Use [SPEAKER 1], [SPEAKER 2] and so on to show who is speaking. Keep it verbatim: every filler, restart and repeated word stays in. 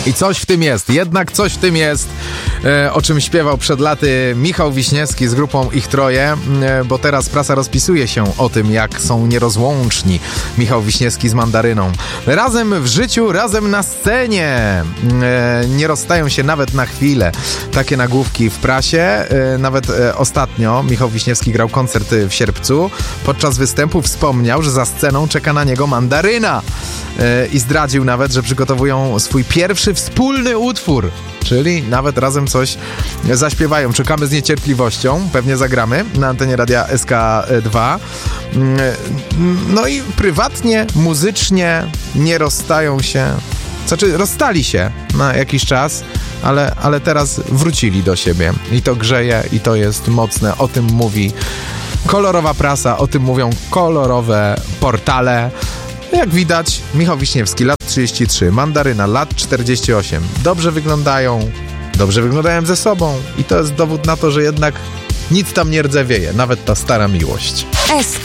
[SPEAKER 1] I coś w tym jest, jednak coś w tym jest, e, o czym śpiewał przed laty Michał Wiśniewski z grupą Ich Troje, e, bo teraz prasa rozpisuje się o tym, jak są nierozłączni Michał Wiśniewski z Mandaryną. Razem w życiu, razem na scenie, e, nie rozstają się nawet na chwilę. Takie nagłówki w prasie, e, nawet e, ostatnio Michał Wiśniewski grał koncert w Sierpcu. Podczas występu wspomniał, że za sceną czeka na niego Mandaryna e, i zdradził nawet, że przygotowują swój pierwszy wspólny utwór, czyli nawet razem coś zaśpiewają. Czekamy z niecierpliwością, pewnie zagramy na antenie Radia S K dwa. No i prywatnie, muzycznie nie rozstają się, znaczy rozstali się na jakiś czas, ale, ale teraz wrócili do siebie i to grzeje i to jest mocne. O tym mówi kolorowa prasa, o tym mówią kolorowe portale. Jak widać, Michał Wiśniewski, lat trzydzieści trzy, Mandaryna, lat czterdzieści osiem. Dobrze wyglądają, dobrze wyglądają ze sobą i to jest dowód na to, że jednak nic tam nie rdzewieje, nawet ta stara miłość.